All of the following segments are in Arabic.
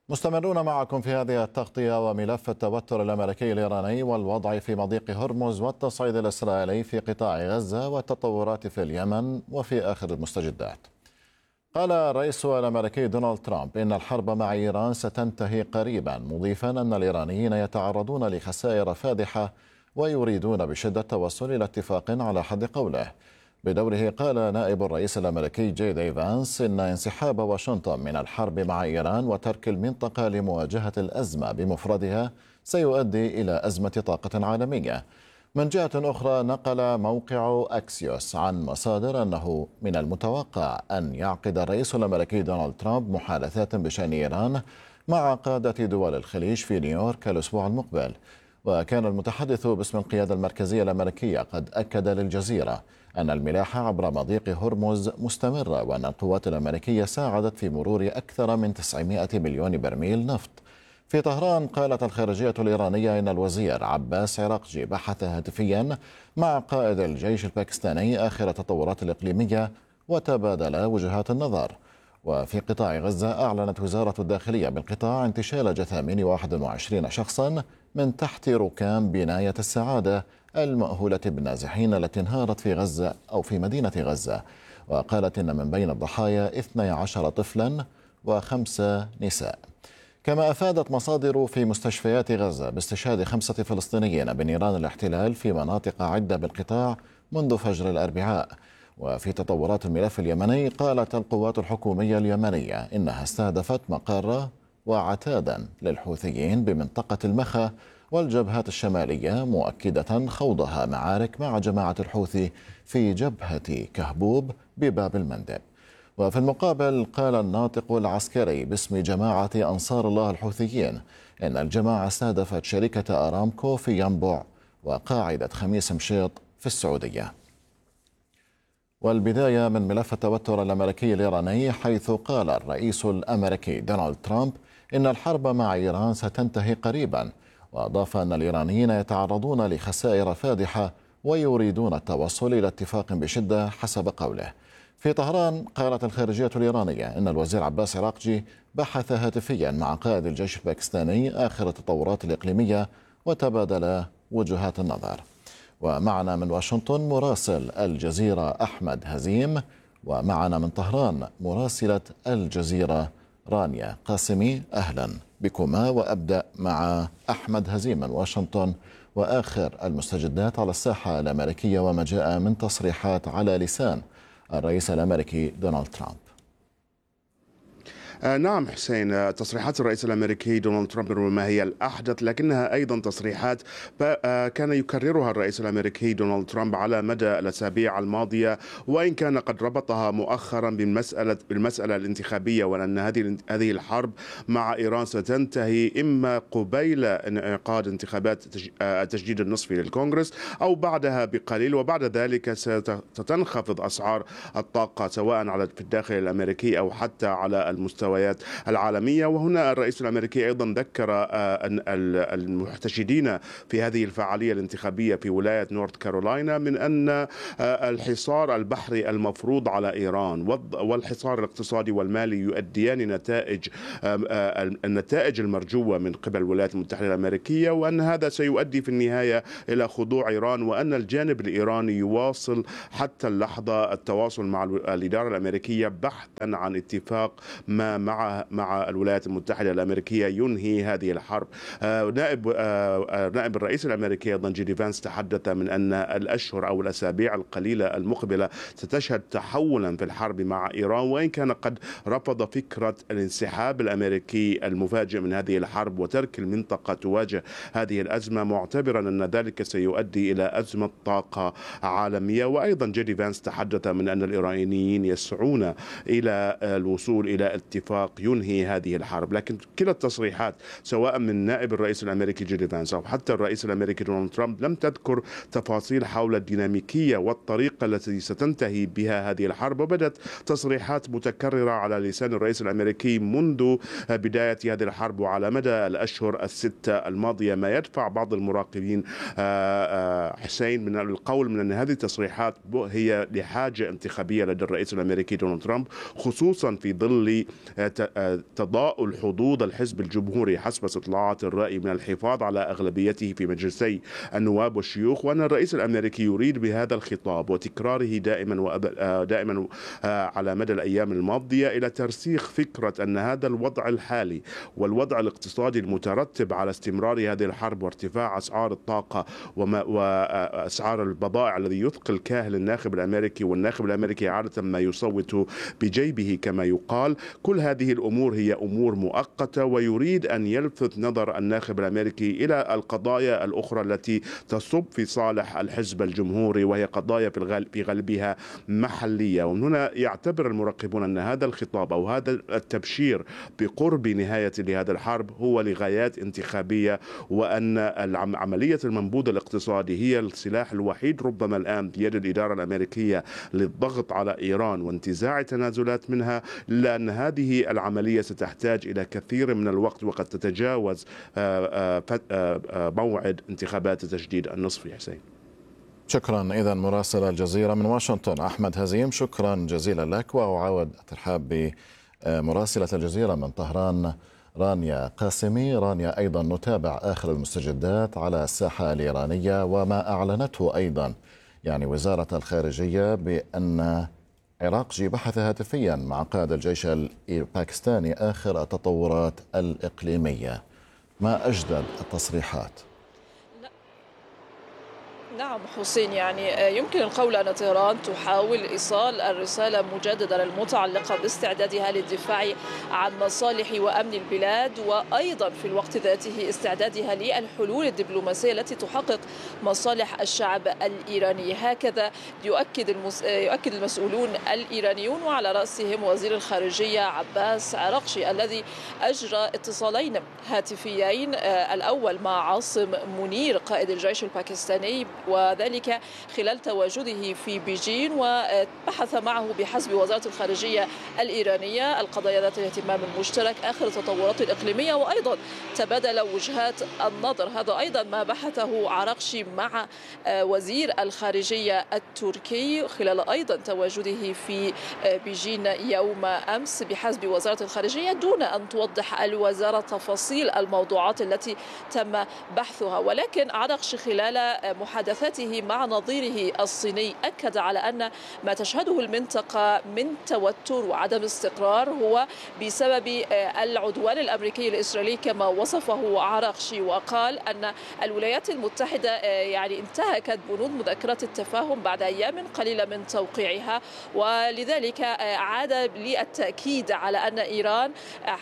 مستمرون معكم في هذه التغطية. وملف التوتر الأمريكي الإيراني والوضع في مضيق هرمز والتصعيد الإسرائيلي في قطاع غزة والتطورات في اليمن وفي آخر المستجدات. قال الرئيس الأمريكي دونالد ترامب إن الحرب مع إيران ستنتهي قريبا، مضيفا أن الإيرانيين يتعرضون لخسائر فادحة ويريدون بشدة التوصل إلى اتفاق على حد قوله. بدوره قال نائب الرئيس الأمريكي جي دي فانس إن انسحاب واشنطن من الحرب مع إيران وترك المنطقة لمواجهة الأزمة بمفردها سيؤدي إلى أزمة طاقة عالمية. من جهة أخرى، نقل موقع أكسيوس عن مصادر أنه من المتوقع أن يعقد الرئيس الأمريكي دونالد ترامب محادثات بشأن إيران مع قادة دول الخليج في نيويورك الأسبوع المقبل. وكان المتحدث باسم القيادة المركزية الأمريكية قد أكد للجزيرة أن الملاحة عبر مضيق هرمز مستمرة، وأن القوات الأمريكية ساعدت في مرور أكثر من 900 مليون برميل نفط. في طهران، قالت الخارجية الإيرانية إن الوزير عباس عراقجي بحث هاتفيا مع قائد الجيش الباكستاني آخر التطورات الإقليمية وتبادل وجهات النظر. وفي قطاع غزة، أعلنت وزارة الداخلية بالقطاع انتشال جثامين 21 شخصا من تحت ركام بناية السعادة المأهولة بالنازحين التي انهارت في غزة أو في مدينة غزة. وقالت إن من بين الضحايا 12 طفلا و5 نساء. كما أفادت مصادر في مستشفيات غزة باستشهاد 5 فلسطينيين بنيران الاحتلال في مناطق عدة بالقطاع منذ فجر الأربعاء. وفي تطورات الملف اليمني، قالت القوات الحكومية اليمنية إنها استهدفت مقر وعتادا للحوثيين بمنطقة المخا والجبهات الشمالية، مؤكدة خوضها معارك مع جماعة الحوثي في جبهة كهبوب بباب المندب. وفي المقابل، قال الناطق العسكري باسم جماعة أنصار الله الحوثيين إن الجماعة استهدفت شركة أرامكو في ينبع وقاعدة خميس مشيط في السعودية. والبداية من ملف التوتر الأمريكي الإيراني، حيث قال الرئيس الأمريكي دونالد ترامب إن الحرب مع إيران ستنتهي قريبا، وأضاف أن الإيرانيين يتعرضون لخسائر فادحة ويريدون التوصل إلى اتفاق بشدة حسب قوله. في طهران، قالت الخارجية الإيرانية إن الوزير عباس عراقجي بحث هاتفيا مع قائد الجيش الباكستاني آخر التطورات الإقليمية وتبادل وجهات النظر. ومعنا من واشنطن مراسل الجزيرة أحمد هزيم، ومعنا من طهران مراسلة الجزيرة رانيا قاسمي. أهلا بكما. وأبدأ مع أحمد هزيم من واشنطن وآخر المستجدات على الساحة الأمريكية وما جاء من تصريحات على لسان الرئيس الأمريكي دونالد ترامب. نعم حسين، تصريحات الرئيس الأمريكي دونالد ترامب ربما هي الأحدث، لكنها أيضا تصريحات كان يكررها الرئيس الأمريكي دونالد ترامب على مدى الأسابيع الماضية، وإن كان قد ربطها مؤخرا بالمسألة الانتخابية، وأن هذه الحرب مع إيران ستنتهي إما قبيل انعقاد انتخابات التجديد النصفي للكونغرس أو بعدها بقليل، وبعد ذلك ستنخفض أسعار الطاقة سواء في الداخل الأمريكي أو حتى على المستوى العالمية. وهنا الرئيس الأمريكي أيضا ذكر المحتشدين في هذه الفعالية الانتخابية في ولاية نورث كارولاينا من أن الحصار البحري المفروض على إيران والحصار الاقتصادي والمالي يؤديان النتائج المرجوة من قبل الولايات المتحدة الأمريكية، وأن هذا سيؤدي في النهاية إلى خضوع إيران، وأن الجانب الإيراني يواصل حتى اللحظة التواصل مع الإدارة الأمريكية بحثا عن اتفاق ما مع الولايات المتحدة الأمريكية ينهي هذه الحرب. نائب الرئيس الأمريكي أيضا جي دي فانس تحدث من أن الأشهر أو الأسابيع القليلة المقبلة ستشهد تحولا في الحرب مع إيران، وإن كان قد رفض فكرة الانسحاب الأمريكي المفاجئ من هذه الحرب وترك المنطقة تواجه هذه الأزمة، معتبرا أن ذلك سيؤدي إلى أزمة طاقة عالمية. وأيضا جي دي فانس تحدث من أن الإيرانيين يسعون إلى الوصول إلى اتفاق ينهي هذه الحرب. لكن كلا التصريحات سواء من نائب الرئيس الأمريكي جي دي فانس أو حتى الرئيس الأمريكي دونالد ترامب لم تذكر تفاصيل حول الديناميكية والطريقة التي ستنتهي بها هذه الحرب، وبدت تصريحات متكررة على لسان الرئيس الأمريكي منذ بداية هذه الحرب وعلى مدى الأشهر الستة الماضية، ما يدفع بعض المراقبين حسين من القول من أن هذه التصريحات هي لحاجة انتخابية لدى الرئيس الأمريكي دونالد ترامب، خصوصا في ظل تضاؤل حظوظ الحزب الجمهوري حسب استطلاعات الرأي من الحفاظ على أغلبيته في مجلسي النواب والشيوخ، وأن الرئيس الأمريكي يريد بهذا الخطاب وتكراره دائما على مدى الأيام الماضية إلى ترسيخ فكرة أن هذا الوضع الحالي والوضع الاقتصادي المترتب على استمرار هذه الحرب وارتفاع أسعار الطاقة وأسعار البضائع الذي يثقل كاهل الناخب الأمريكي، والناخب الأمريكي عادة ما يصوت بجيبه كما يقال، كل هذه الأمور هي أمور مؤقتة، ويريد أن يلفت نظر الناخب الأمريكي إلى القضايا الأخرى التي تصب في صالح الحزب الجمهوري، وهي قضايا في غالبها محلية. ومن هنا يعتبر المراقبون أن هذا الخطاب أو هذا التبشير بقرب نهاية لهذا الحرب هو لغايات انتخابية، وأن عملية المنبوذ الاقتصادي هي السلاح الوحيد ربما الآن بيد الإدارة الأمريكية للضغط على إيران وانتزاع تنازلات منها، لأن هذه العملية ستحتاج إلى كثير من الوقت وقد تتجاوز موعد انتخابات تجديد النصفي. حسين، شكرا. إذن مراسل الجزيرة من واشنطن أحمد هزيم، شكرا جزيلا لك. وأعاود الترحاب بمراسلة الجزيرة من طهران رانيا قاسمي. رانيا، أيضا نتابع آخر المستجدات على الساحة الإيرانية وما أعلنته أيضا وزارة الخارجية بأن عراقجي بحث هاتفيا مع قائد الجيش الباكستاني آخر التطورات الإقليمية. ما أجدد التصريحات؟ نعم حسين، يمكن القول أن طهران تحاول إيصال الرسالة مجددا المتعلقة باستعدادها للدفاع عن مصالح وأمن البلاد، وأيضا في الوقت ذاته استعدادها للحلول الدبلوماسية التي تحقق مصالح الشعب الإيراني. هكذا يؤكد المسؤولون الإيرانيون، وعلى رأسهم وزير الخارجية عباس عراقجي الذي أجرى اتصالين هاتفيين، الأول مع عاصم منير قائد الجيش الباكستاني، وذلك خلال تواجده في بيجين، وبحث معه بحسب وزارة الخارجية الإيرانية القضايا ذات الاهتمام المشترك، آخر التطورات الإقليمية، وأيضا تبادل وجهات النظر. هذا أيضا ما بحثه عراقجي مع وزير الخارجية التركي خلال أيضا تواجده في بيجين يوم أمس بحسب وزارة الخارجية، دون أن توضح الوزارة تفاصيل الموضوعات التي تم بحثها. ولكن عراقجي خلال محادثاته مع نظيره الصيني أكد على أن ما تشهده المنطقة من توتر وعدم استقرار هو بسبب العدوان الأمريكي الإسرائيلي كما وصفه عراقجي، وقال أن الولايات المتحدة انتهكت بنود مذكرة التفاهم بعد أيام قليلة من توقيعها، ولذلك عاد للتأكيد على أن إيران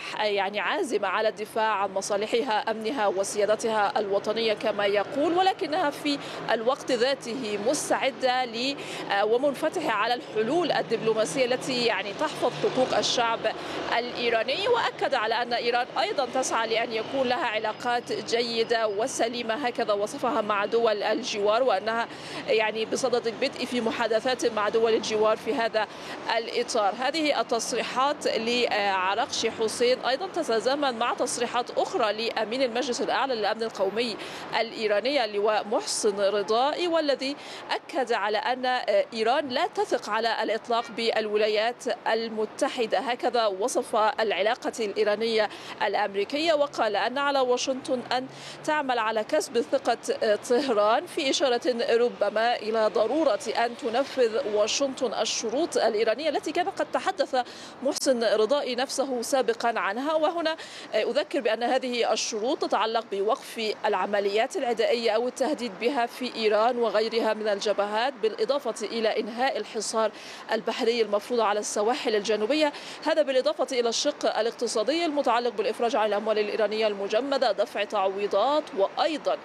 عازمة على الدفاع عن مصالحها أمنها وسيادتها الوطنية كما يقول، ولكنها في الوقت ذاته مستعدة ومنفتحة على الحلول الدبلوماسية التي تحفظ حقوق الشعب الإيراني. وأكد على أن إيران أيضا تسعى لأن يكون لها علاقات جيدة وسليمة، هكذا وصفها مع دول الجوار، وأنها بصدد البدء في محادثات مع دول الجوار في هذا الإطار. هذه التصريحات لعراقجي حسين أيضا تتزامن مع تصريحات أخرى لأمين المجلس الأعلى للأمن القومي الإيراني اللواء محسن رضائي، والذي أكد على أن إيران لا تثق على الإطلاق بالولايات المتحدة. هكذا وصف العلاقة الإيرانية الأمريكية، وقال أن على واشنطن أن تعمل على كسب ثقة طهران، في إشارة ربما إلى ضرورة أن تنفذ واشنطن الشروط الإيرانية التي كان قد تحدث محسن رضائي نفسه سابقا عنها. وهنا أذكر بأن هذه الشروط تتعلق بوقف العمليات العدائية أو التهديد بها في إيران وغيرها من الجبهات، بالإضافة إلى إنهاء الحصار البحري المفروض على السواحل الجنوبية، هذا بالإضافة إلى الشق الاقتصادي المتعلق بالإفراج عن الأموال الإيرانية المجمدة، دفع تعويضات، وأيضا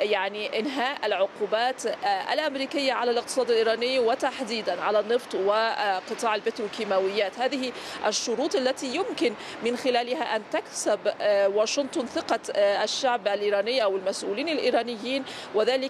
إنهاء العقوبات الأمريكية على الاقتصاد الإيراني وتحديدا على النفط وقطاع البتروكيماويات. هذه الشروط التي يمكن من خلالها أن تكسب واشنطن ثقة الشعب الإيراني أو المسؤولين الإيرانيين، وذلك حتى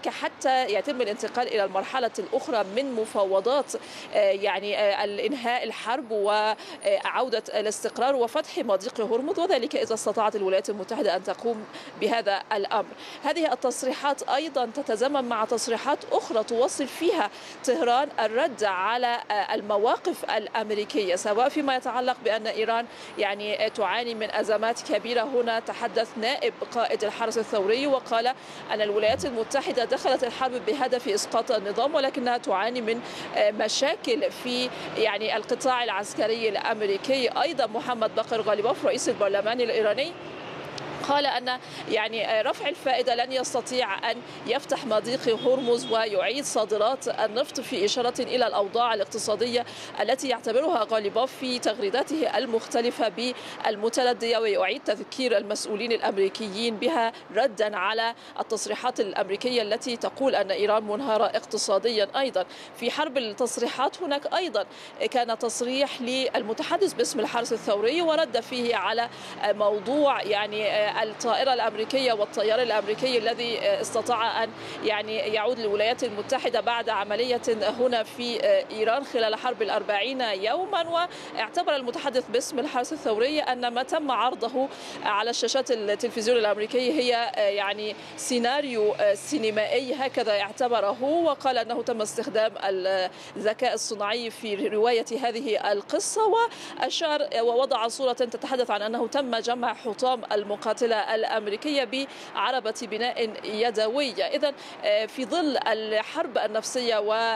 وسيتم الانتقال إلى المرحلة الأخرى من مفاوضات يعني الإنهاء الحرب وعودة الاستقرار وفتح مضيق هرمز، وذلك إذا استطاعت الولايات المتحدة أن تقوم بهذا الأمر. هذه التصريحات أيضا تتزامن مع تصريحات أخرى توصل فيها طهران الرد على المواقف الأمريكية، سواء فيما يتعلق بأن إيران يعني تعاني من أزمات كبيرة. هنا تحدث نائب قائد الحرس الثوري وقال أن الولايات المتحدة دخلت الحرب بهدف إسقاط النظام، ولكنها تعاني من مشاكل في يعني القطاع العسكري الأمريكي. أيضا محمد باقر غالباف رئيس البرلمان الإيراني قال أن يعني رفع الفائدة لن يستطيع أن يفتح مضيق هرمز ويعيد صادرات النفط، في إشارة إلى الأوضاع الاقتصادية التي يعتبرها غالباف في تغريداته المختلفة بالمتردية، ويعيد تذكير المسؤولين الأمريكيين بها ردا على التصريحات الأمريكية التي تقول أن إيران منهارة اقتصاديا. أيضا في حرب التصريحات هناك أيضا كان تصريح للمتحدث باسم الحرس الثوري ورد فيه على موضوع يعني الطائرة الأمريكية والطيار الأمريكي الذي استطاع أن يعني يعود للولايات المتحدة بعد عملية هنا في إيران خلال حرب 40 يوما. واعتبر المتحدث باسم الحرس الثوري أن ما تم عرضه على شاشات التلفزيون الأمريكي هي يعني سيناريو سينمائي، هكذا اعتبره، وقال أنه تم استخدام الذكاء الصناعي في رواية هذه القصة، وأشار ووضع صورة تتحدث عن أنه تم جمع حطام المقاتلة الأمريكية بعربة بناء يدوية. إذن في ظل الحرب النفسية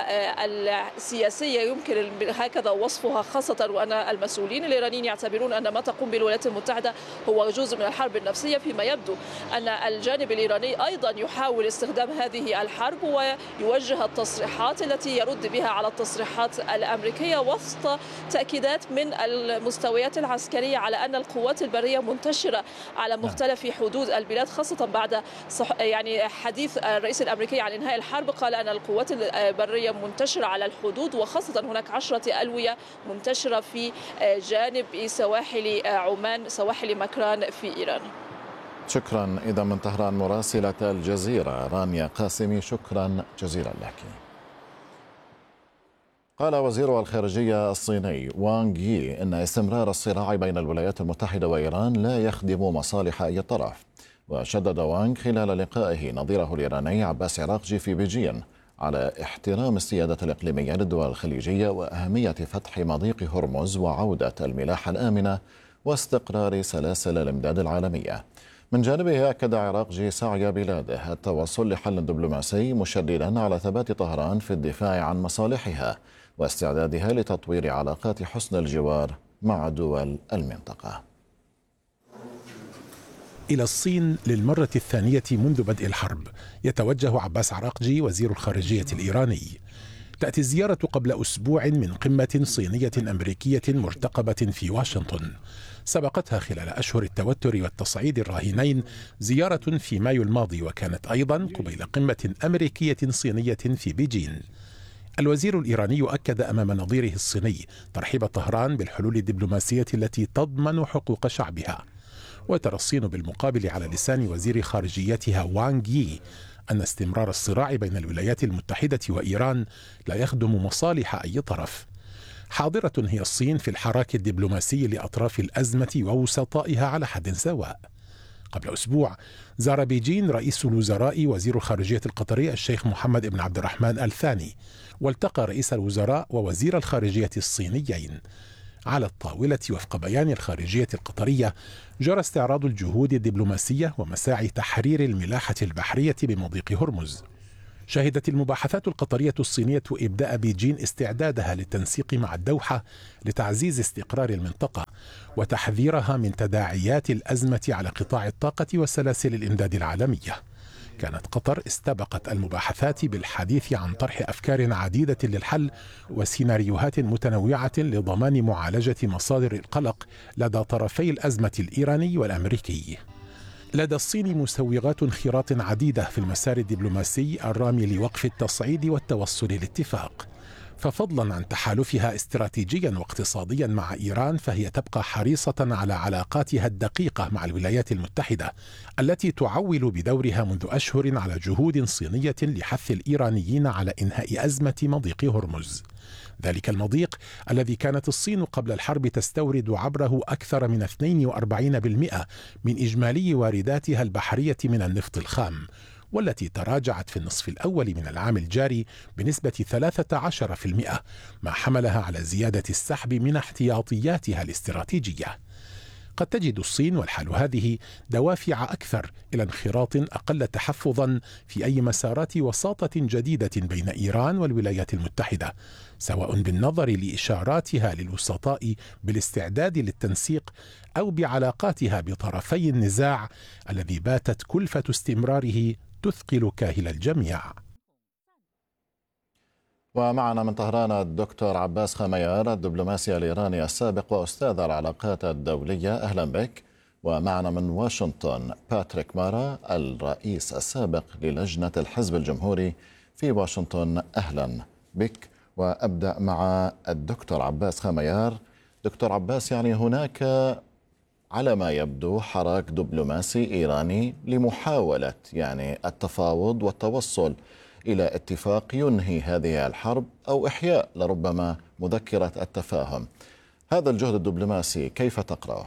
والسياسية يمكن هكذا وصفها، خاصة وأن المسؤولين الإيرانيين يعتبرون أن ما تقوم به الولايات المتحدة هو جزء من الحرب النفسية، فيما يبدو أن الجانب الإيراني أيضا يحاول استخدام هذه الحرب ويوجه التصريحات التي يرد بها على التصريحات الأمريكية، وسط تأكيدات من المستويات العسكرية على أن القوات البرية منتشرة على مختلف حدود البلاد، خاصة بعد يعني حديث الرئيس الأمريكي عن إنهاء الحرب. قال أن القوات البرية منتشرة على الحدود، وخاصة هناك 10 ألوية منتشرة في جانب سواحل عمان، سواحل مكران في إيران. شكرا. إذا من طهران مراسلة الجزيرة رانيا قاسمي، شكرا جزيلا لك. قال وزير الخارجية الصيني وانغ يي إن استمرار الصراع بين الولايات المتحدة وإيران لا يخدم مصالح أي طرف. وشدد وانغ خلال لقائه نظيره الإيراني عباس عراقجي في بيجين على احترام السيادة الإقليمية للدول الخليجية وأهمية فتح مضيق هرمز وعودة الملاحة الآمنة واستقرار سلاسل الإمداد العالمية. من جانبه أكد عراقجي سعي بلاده التوصل لحل دبلوماسي، مشددا على ثبات طهران في الدفاع عن مصالحها واستعدادها لتطوير علاقات حسن الجوار مع دول المنطقة. إلى الصين للمرة الثانية منذ بدء الحرب يتوجه عباس عراقجي وزير الخارجية الإيراني. تأتي الزيارة قبل أسبوع من قمة صينية أمريكية مرتقبة في واشنطن، سبقتها خلال أشهر التوتر والتصعيد الراهنين زيارة في مايو الماضي، وكانت أيضا قبيل قمة أمريكية صينية في بيجين. الوزير الإيراني أكد أمام نظيره الصيني ترحيب طهران بالحلول الدبلوماسية التي تضمن حقوق شعبها. وترى الصين بالمقابل على لسان وزير خارجيتها وانغ يي أن استمرار الصراع بين الولايات المتحدة وإيران لا يخدم مصالح أي طرف. حاضرة هي الصين في الحراك الدبلوماسي لأطراف الأزمة ووسطائها على حد سواء. قبل أسبوع زار بيجين رئيس الوزراء وزير الخارجية القطري الشيخ محمد بن عبد الرحمن الثاني، والتقى رئيس الوزراء ووزير الخارجية الصينيين. على الطاولة وفق بيان الخارجية القطرية جرى استعراض الجهود الدبلوماسية ومساعي تحرير الملاحة البحرية بمضيق هرمز. شهدت المباحثات القطرية الصينية إبداء بيجين استعدادها للتنسيق مع الدوحة لتعزيز استقرار المنطقة وتحذيرها من تداعيات الأزمة على قطاع الطاقة وسلاسل الإمداد العالمية. كانت قطر استبقت المباحثات بالحديث عن طرح أفكار عديدة للحل وسيناريوهات متنوعة لضمان معالجة مصادر القلق لدى طرفي الأزمة الإيراني والأمريكي. لدى الصين مسوغات انخراط عديدة في المسار الدبلوماسي الرامي لوقف التصعيد والتوصل لاتفاق. ففضلا عن تحالفها استراتيجيا واقتصاديا مع إيران، فهي تبقى حريصة على علاقاتها الدقيقة مع الولايات المتحدة التي تعول بدورها منذ أشهر على جهود صينية لحث الإيرانيين على إنهاء أزمة مضيق هرمز، ذلك المضيق الذي كانت الصين قبل الحرب تستورد عبره أكثر من 42% من إجمالي وارداتها البحرية من النفط الخام، والتي تراجعت في النصف الأول من العام الجاري بنسبة 13%، ما حملها على زيادة السحب من احتياطياتها الاستراتيجية. قد تجد الصين والحال هذه دوافع أكثر إلى انخراط أقل تحفظا في أي مسارات وساطة جديدة بين إيران والولايات المتحدة، سواء بالنظر لإشاراتها للوسطاء بالاستعداد للتنسيق أو بعلاقاتها بطرفي النزاع الذي باتت كلفة استمراره تثقل كاهل الجميع. ومعنا من طهران الدكتور عباس خميار، الدبلوماسي الإيراني السابق وأستاذ العلاقات الدولية، أهلا بك. ومعنا من واشنطن باتريك مارا، الرئيس السابق للجنة الحزب الجمهوري في واشنطن، أهلا بك. وأبدأ مع الدكتور عباس خميار. دكتور عباس، يعني هناك على ما يبدو حراك دبلوماسي إيراني لمحاولة التفاوض والتوصل إلى اتفاق ينهي هذه الحرب أو إحياء لربما مذكرة التفاهم. هذا الجهد الدبلوماسي كيف تقرأه؟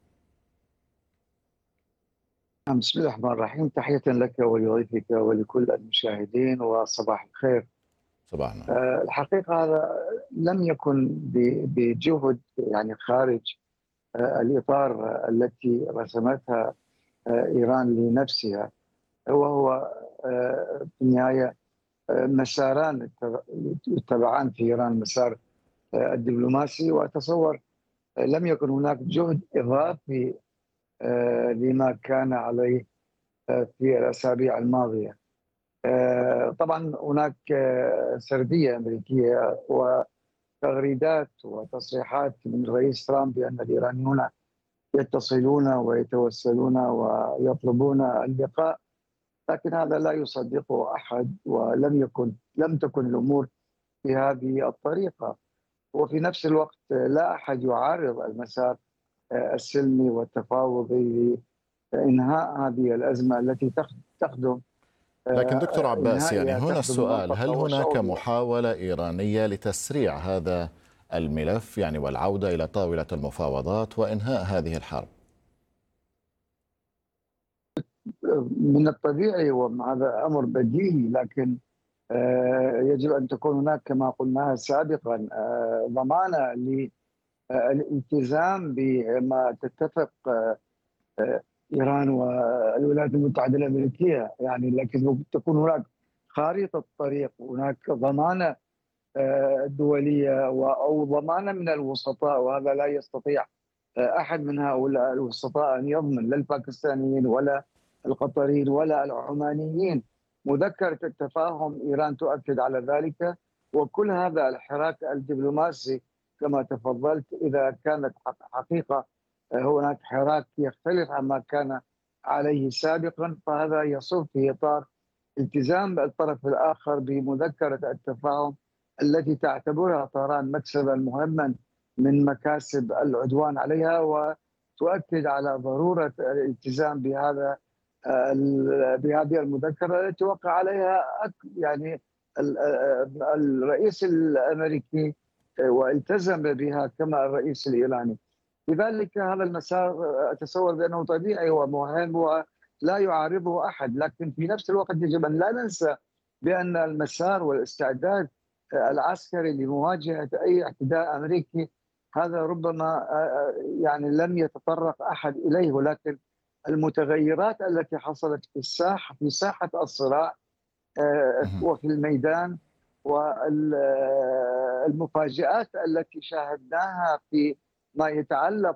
بسم الله الرحمن الرحيم، تحية لك ولضيفك ولكل المشاهدين وصباح الخير. صباحنا. الحقيقة هذا لم يكن بجهد خارج الإطار التي رسمتها إيران لنفسها، هو في النهاية مساران يتبعان في إيران، مسار الدبلوماسي، وأتصور لم يكن هناك جهد إضافي لما كان عليه في الأسابيع الماضية. طبعا هناك سردية أمريكية وتغريدات وتصريحات من الرئيس ترامب بأن الإيرانيون يتصلون ويتوسلون ويطلبون اللقاء، لكن هذا لا يصدقه أحد، لم تكن الأمور في هذه الطريقة. وفي نفس الوقت لا أحد يعارض المسار السلمي والتفاوضي لإنهاء هذه الأزمة التي تخدم. لكن دكتور عباس، هنا السؤال: هل هناك محاولة إيرانية لتسريع هذا الملف والعودة إلى طاولة المفاوضات وإنهاء هذه الحرب؟ من الطبيعي وهذا أمر بديهي، لكن يجب أن تكون هناك كما قلنا سابقا ضمانة للالتزام بما تتفق إيران والولايات المتحدة الأمريكية، لكن تكون هناك خارطة طريق، هناك ضمانة دولية أو ضمانة من الوسطاء، وهذا لا يستطيع أحد من هؤلاء الوسطاء أن يضمن، لا الباكستانيين ولا القطريين ولا العمانيين. مذكرة التفاهم إيران تؤكد على ذلك، وكل هذا الحراك الدبلوماسي كما تفضلت إذا كانت حقيقة هناك حراك يختلف عما كان عليه سابقا، فهذا يصب في إطار التزام الطرف الآخر بمذكرة التفاهم التي تعتبرها طهران مكسبا مهما من مكاسب العدوان عليها، وتؤكد على ضرورة الالتزام بهذه المذكرة التي وقع عليها الرئيس الأمريكي والتزم بها كما الرئيس الإيراني. لذلك هذا المسار أتصور بأنه طبيعي ومهم ولا يعارضه أحد، لكن في نفس الوقت يجب أن لا ننسى بأن المسار والاستعداد العسكري لمواجهة أي اعتداء أمريكي هذا ربما لم يتطرق أحد إليه، ولكن المتغيرات التي حصلت في ساحة الصراع وفي الميدان، والمفاجآت التي شاهدناها في ما يتعلق